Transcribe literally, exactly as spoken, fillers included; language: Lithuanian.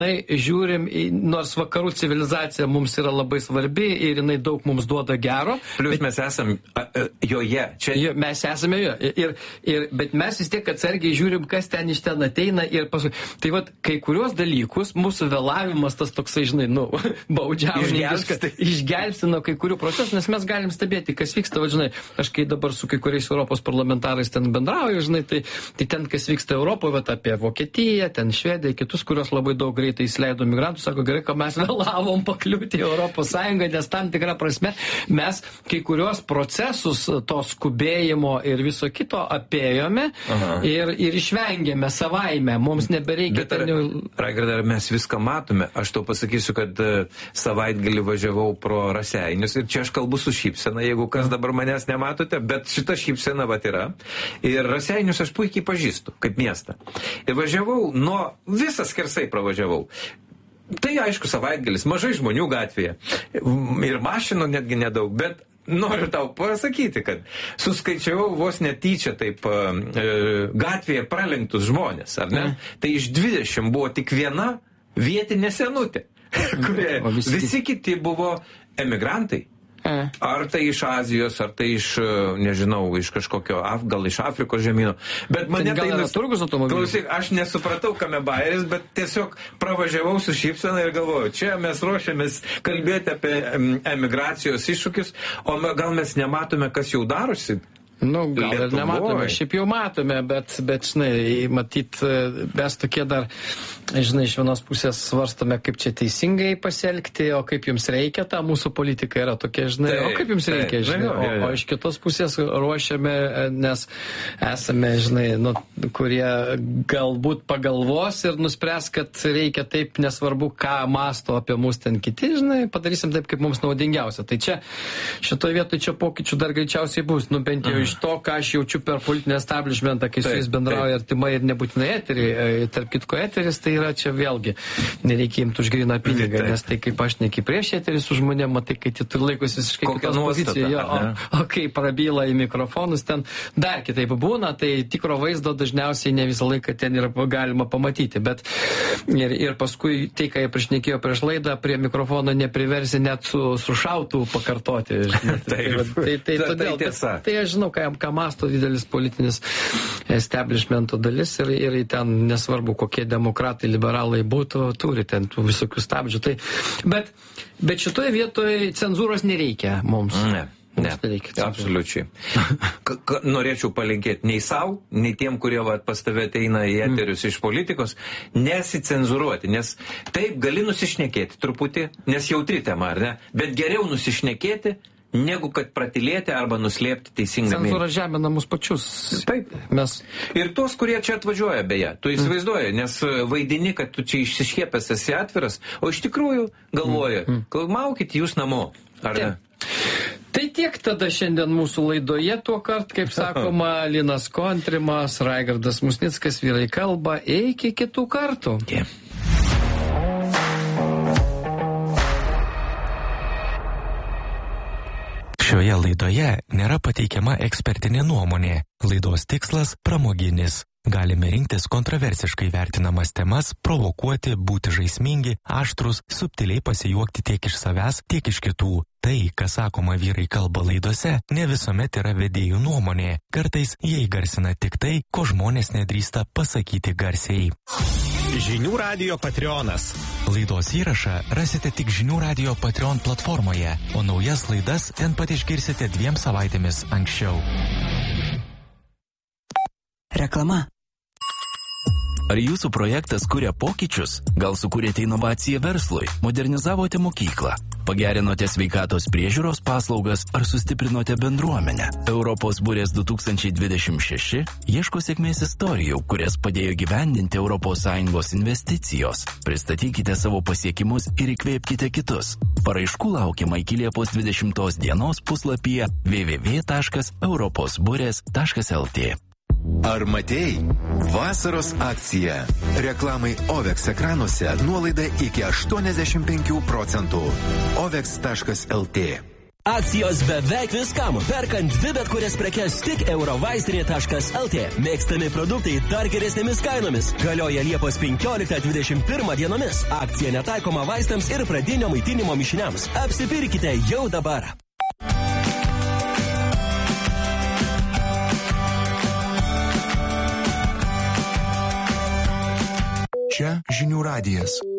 žiūrim, į, nors vakarų civilizacija mums yra labai svarbi ir jinai daug mums duoda gero. Plius bet, mes esame joje. Čia... Jo, mes esame joje. Ir, ir, bet mes vis tiek atsargiai žiūrim, kas ten iš ten ateina. Ir paskui. Tai vat, kai kurios dalykus, mūsų vėlavimas, tas toksai, žinai, nu, baudžiauninkas, išgelbstino kai kurių procesų, nes mes galim stebėti, kas vyksta. Va, žinai, aš kai dabar su kai kuriais Europos parlamentarais ten bendrauju, žinai, tai, tai ten, kas vyksta Europoje, vat, apie Vokietiją, ten Švediją, kitus, kurios labai daug greitai tai įsileido migrantų, sako, gerai, kad mes vėlavom pakliūti į Europos Sąjungą, nes tam tikrą prasme mes kai kurios procesus to skubėjimo ir viso kito apėjome ir, ir išvengėme savaime. Mums nebereikia... Bet ar, Raigardai, ar mes viską matome? Aš tau pasakysiu, kad savaitgalį važiavau pro Raseinius ir čia aš kalbu su šypsena, jeigu kas dabar manęs nematote, bet šita šypsena vat yra. Ir Raseinius aš puikiai pažįstu, kaip miestą. Ir važiavau, nuo visas skersai pravažiavau. Tai aišku savaitgalis, mažai žmonių gatvėje ir mašinų netgi nedaug, bet noriu tau pasakyti, kad suskaičiavau vos netyčia taip e, gatvėje pralenktus žmonės, ar ne? Mm. Tai iš dvidešimt buvo tik viena vietinė senutė, kurie visi, visi kiti buvo emigrantai. Ar tai iš Azijos, ar tai iš, nežinau, iš kažkokio, gal iš Afrikos žemynų. Bet mane tai... Gal turgus automobilis? Klausyk, aš nesupratau, kame bairis, bet tiesiog pravažiavau su šypsena ir galvoju, čia mes ruošiamės kalbėti apie emigracijos iššūkius, o gal mes nematome, kas jau darosi? Nu, gal ir nematome, šiaip jau matome, bet, bet žinai, matyt, mes tokie dar, žinai, iš vienos pusės svarstome, kaip čia teisingai pasielgti, o kaip jums reikia, ta mūsų politika yra tokia, žinai, tai, o kaip jums reikia, tai, žinai, o, o iš kitos pusės ruošiame, nes esame, žinai, nu, kurie galbūt pagalvos ir nuspręs, kad reikia taip, nesvarbu, ką masto apie mus ten kiti, žinai, padarysim taip, kaip mums naudingiausia. Tai čia, šitoje vietoje čia pokyčių dar greičiausiai bus, nu bent jau iš to, ką aš jaučiu per politinį establishmentą, kai su jais bendrauja artimai ir nebūtinai eterį. Tarp kitko eteris, tai yra čia vėlgi, nereikia imti už gryną pinigą, nes tai kaip aš neki prieš eterį su žmonėm, matai, kai tu laikus visiškai kitos pozicijos, o, o kai prabyla į mikrofonus, ten dar kitaip būna, tai tikro vaizdo dažniausiai ne visą laiką ten yra galima pamatyti, bet ir, ir paskui tai, ką jie prišnekėjo prieš laidą, prie mikrofono nepriversi net su, su šautu pakartoti. Žinai, tai, tai, tai, todėl, tai, tai aš žinau, ką ką masto didelis politinis establishmento dalis ir, ir ten nesvarbu, kokie demokratai, liberalai būtų, turi ten tų visokių stabdžių. Tai, bet, bet šitoje vietoje cenzūros nereikia mums. Ne. Ne, absoliučiai. Norėčiau palinkėti nei savo, nei tiem, kurie va, pas tave ateina į eterius mm. iš politikos, nesicenzūruoti, nes taip gali nusišnekėti truputį, nes jautri tema, ar ne? Bet geriau nusišnekėti, negu kad pratilėti arba nuslėpti teisingą mintį. Cenzūra žemina mus pačius. Taip. Mes... Ir tuos, kurie čia atvažiuoja, beje, tu įsivaizduoji, mm. nes vaidini, kad tu čia išsiškėpęs esi atviras, o iš tikrųjų galvoji, mm. maukit jūs namo, ar ne? Tai tiek tada šiandien mūsų laidoje, tuo kart, kaip sakoma, Linas Kontrimas, Raigardas Musnickas, Vyrai kalba, iki kitų kartų. Yeah. Šioje laidoje nėra pateikiama ekspertinė nuomonė. Laidos tikslas pramoginis. Galime rinktis kontroversiškai vertinamas temas, provokuoti, būti žaismingi, aštrus, subtiliai pasijuokti tiek iš savęs, tiek iš kitų. Tai, kas sakoma Vyrai kalba laidose, ne visuomet yra vedėjų nuomonė. Kartais jie įgarsina tik tai, ko žmonės nedrįsta pasakyti garsiai. Žinių radijo Patreonas. Laidos įrašą rasite tik Žinių radijo Patreon platformoje, o naujas laidas ten pat išgirsite dviem savaitėmis anksčiau. Reklama. Ar jūsų projektas kuria pokyčius? Gal sukūrėte inovaciją verslui? Modernizavote mokyklą? Pagerinote sveikatos priežiūros paslaugas ar sustiprinote bendruomenę? Europos burės du tūkstančiai dvidešimt šeši ieško sėkmės istorijų, kurias padėjo gyvendinti Europos Sąjungos investicijos. Pristatykite savo pasiekimus ir įkvėpkite kitus. Paraiškų laukiama iki Liepos dvidešimtos dienos puslapyje w w w taškas europos burės taškas l t. Ar matei? Vasaros akcija. Reklamai Ovex ekranuose nuolaida iki aštuoniasdešimt penkių procentų. ovex taškas l t. Akcijos beveik viskam. Perkant dvi bet kurias prekes tik eurovaistinė taškas lt. Mėgstami produktai dar geresnėmis kainomis. Galioja Liepos penkioliktą dvidešimt pirmą dienomis. Akcija netaikoma vaistams ir pradinio maitinimo mišiniams. Apsipirkite jau dabar. Čia Žinių radijas.